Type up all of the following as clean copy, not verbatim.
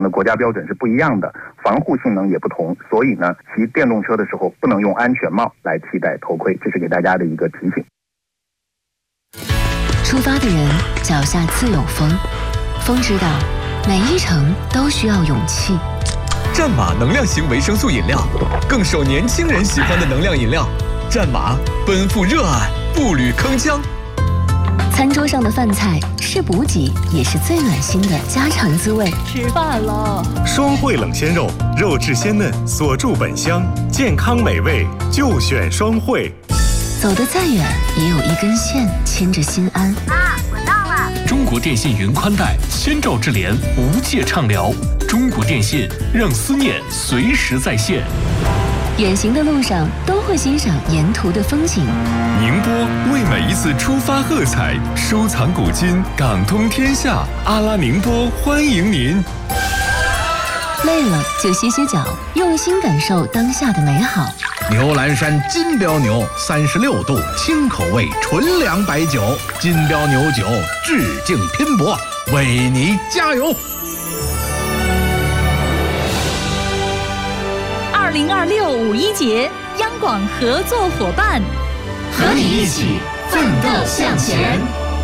那国家标准是不一样的，防护性能也不同，所以呢，骑电动车的时候不能用安全帽来替代头盔，这是给大家的一个提醒。 出发的人脚下自有风，风知道每一程都需要勇气。 战马能量型维生素饮料，更受年轻人喜欢的能量饮料。战马奔赴热爱，步履铿锵。 餐桌上的饭菜是补给，也是最暖心的家常滋味。 吃饭了， 双汇冷鲜肉，肉质鲜嫩，锁住本香，健康美味就选双汇。 走得再远，也有一根线牵着心安。 妈，我到了。 中国电信云宽带，千兆智联，无界畅聊。中国电信让思念随时在线。 远行的路上都会欣赏沿途的风景。 宁波为每一次出发喝彩，收藏古今，港通天下。阿拉宁波欢迎您。 累了就歇歇脚，用心感受当下的美好。 牛栏山金标牛36度轻口味纯粮白酒，金标牛酒致敬拼搏，为你加油。 2026五一节，央广合作伙伴， 和你一起奋斗向前。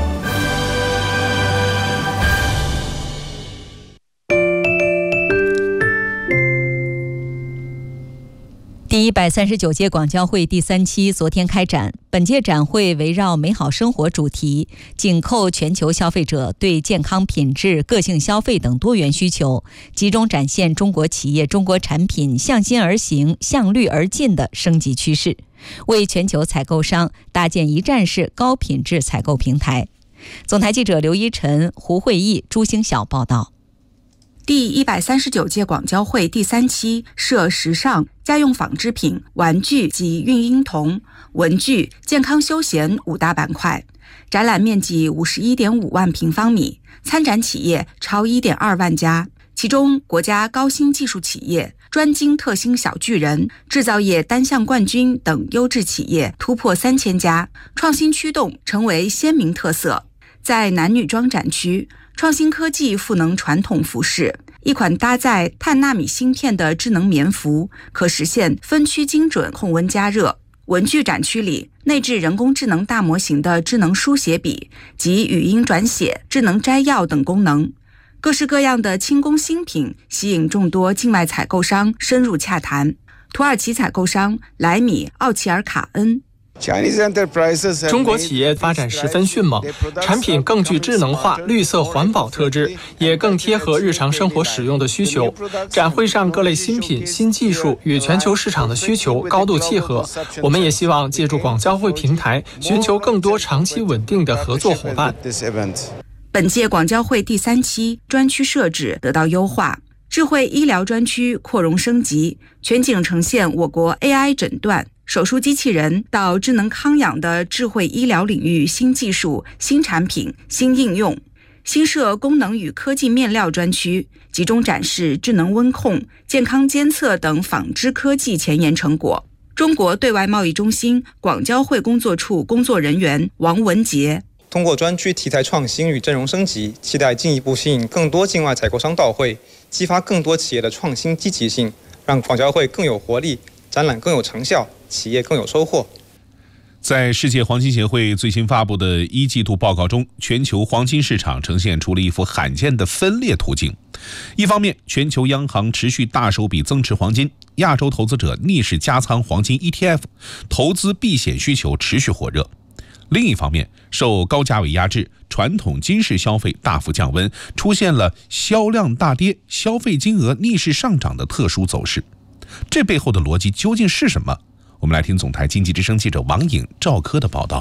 第139届广交会第3期昨天开展。本届展会围绕美好生活主题，紧扣全球消费者对健康品质、个性消费等多元需求，集中展现中国企业、中国产品向心而行、向绿而进的升级趋势，为全球采购商搭建一站式高品质采购平台。总台记者刘一晨、胡慧义、朱星晓报道。 第139届广交会第3期设时尚、家用纺织品、玩具及孕婴童、文具、健康休闲5大板块，展览面积51.5万平方米，参展企业超1.2万家，其中国家高新技术企业、专精特新小巨人、制造业单项冠军等优质企业突破3000家，创新驱动成为鲜明特色。在男女装展区，创新科技赋能传统服饰，一款搭载碳纳米芯片的智能棉服，可实现分区精准控温加热。文具展区里，内置人工智能大模型的智能书写笔及语音转写、智能摘要等功能。各式各样的轻工新品吸引众多境外采购商深入洽谈。土耳其采购商莱米奥齐尔卡恩。 中国企业发展十分迅猛，产品更具智能化、绿色环保特质，也更贴合日常生活使用的需求。展会上各类新品、新技术与全球市场的需求高度契合。我们也希望借助广交会平台，寻求更多长期稳定的合作伙伴。 本届广交会第3期专区设置得到优化，智慧医疗专区扩容升级，全景呈现我国 AI 诊断、手术机器人到智能康养的智慧医疗领域新技术、新产品、新应用。新设功能与科技面料专区，集中展示智能温控、健康监测等纺织科技前沿成果。中国对外贸易中心广交会工作处工作人员王文杰。 通过专区题材创新与阵容升级，期待进一步吸引更多境外采购商到会，激发更多企业的创新积极性，让广交会更有活力，展览更有成效，企业更有收获。 在世界黄金协会最新发布的1季度报告中，全球黄金市场呈现出了一幅罕见的分裂图景。一方面，全球央行持续大手笔增持黄金，亚洲投资者逆势加仓黄金 ETF， 投资避险需求持续火热。另一方面，受高价位压制，传统金饰消费大幅降温，出现了销量大跌、消费金额逆势上涨的特殊走势。这背后的逻辑究竟是什么？我们来听总台经济之声记者王颖、赵科的报道。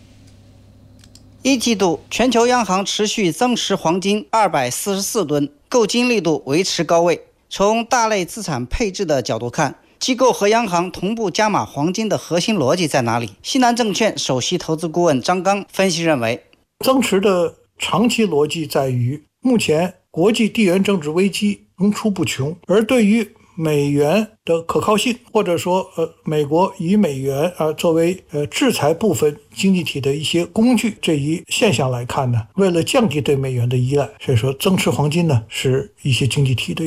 1季度，全球央行持续增持黄金244吨，购金力度维持高位。从大类资产配置的角度看，机构和央行同步加码黄金的核心逻辑在哪里？西南证券首席投资顾问张刚分析认为， 增持的长期逻辑在于，目前国际地缘政治危机层出不穷，而对于美元的可靠性，或者说美国以美元作为制裁部分经济体的一些工具，这一现象来看呢，为了降低对美元的依赖，所以说增持黄金呢是一些经济体的